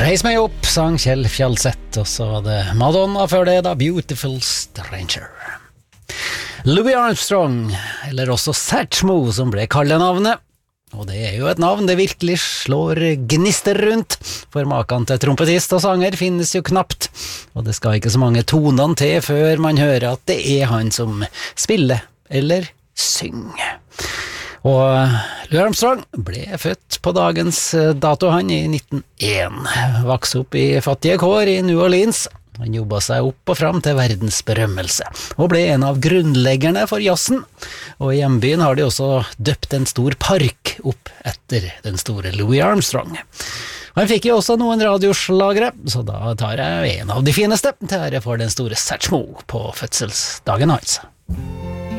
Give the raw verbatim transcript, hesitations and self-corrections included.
Reis meg opp, sang Kjell Fjalseth, og så var det Madonna før det da, Beautiful Stranger. Louis Armstrong, eller også Satchmo, som ble kallenavnet. Og det er jo et navn det virkelig slår gnister rundt, for maken til trompetist og sanger finnes jo knapt, og det skal ikke så mange tonene til før man hører at det er han som spiller eller synger. Og Louis Armstrong ble født på dagens dato han i nitten én, vokste opp i fattige kår i New Orleans. Han jobbet seg opp og fram til verdens berømmelse, og ble en av grunnleggerne for jazzen, og i hjembyen har de også døpt en stor park opp etter den store Louis Armstrong. Han fikk jo også noen radioslagere, så da tar jeg en av de fineste til ære for den store Satchmo på fødselsdagen hans.